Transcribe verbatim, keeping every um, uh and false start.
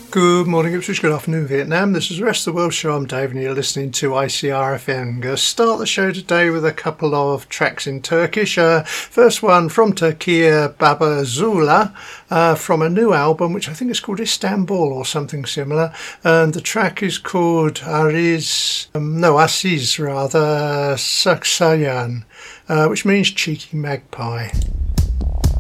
Good morning, Ipswich. Good afternoon, Vietnam. This is the Rest of the World Show. I'm Dave and you're listening to I C R F M. I'm going to start the show today with a couple of tracks in Turkish. Uh, first one from Turkey, Baba Zula, uh, from a new album, which I think is called Istanbul or something similar. And the track is called Ariz, um, no, Aziz rather, Saksayan, uh, which means cheeky magpie.